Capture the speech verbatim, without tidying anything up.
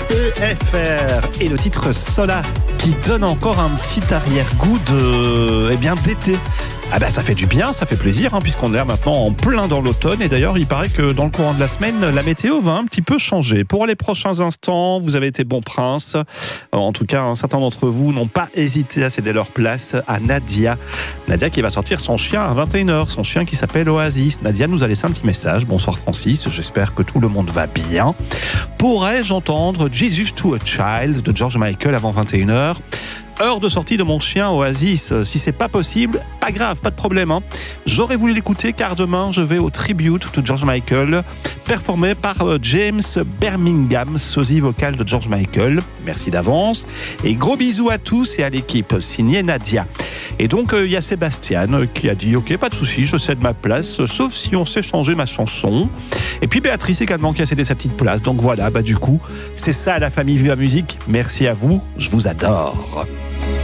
E F R et le titre Sola qui donne encore un petit arrière-goût de, eh bien, d'été. Ah ben ça fait du bien, ça fait plaisir, hein, puisqu'on est maintenant en plein dans l'automne. Et d'ailleurs, il paraît que dans le courant de la semaine, la météo va un petit peu changer. Pour les prochains instants, vous avez été bon prince. En tout cas, certains d'entre vous n'ont pas hésité à céder leur place à Nadia. Nadia qui va sortir son chien à vingt et une heures, son chien qui s'appelle Oasis. Nadia nous a laissé un petit message. Bonsoir Francis, j'espère que tout le monde va bien. Pourrais-je entendre Jesus to a Child de George Michael avant vingt et une heures ? Heure de sortie de mon chien Oasis. Si c'est pas possible, pas grave, pas de problème. Hein. J'aurais voulu l'écouter car demain je vais au tribute de George Michael, performé par James Birmingham, sosie vocal de George Michael. Merci d'avance. Et gros bisous à tous et à l'équipe, signé Nadia. Et donc il euh, y a Sébastien qui a dit ok, pas de souci, je cède ma place, sauf si on sait changer ma chanson. Et puis Béatrice également qui a cédé sa petite place. Donc voilà, bah du coup, c'est ça la famille Viva Musique. Merci à vous, je vous adore.